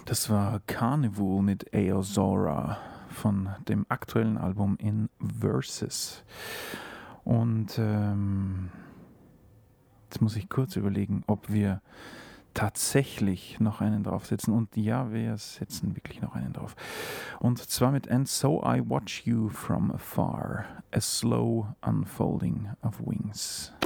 Das war Carnival mit Aozora von dem aktuellen Album In Verses. Und jetzt muss ich kurz überlegen, ob wir tatsächlich noch einen draufsetzen. Und ja, wir setzen wirklich noch einen drauf. Und zwar mit And So I Watch You From Afar, A Slow Unfolding of Wings.